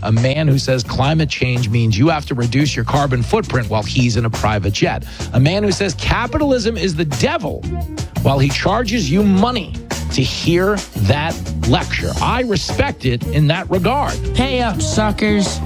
A man who says climate change means you have to reduce your carbon footprint while he's in a private jet. A man who says capitalism is the devil while he charges you money to hear that lecture. I respect it in that regard. Pay up, suckers.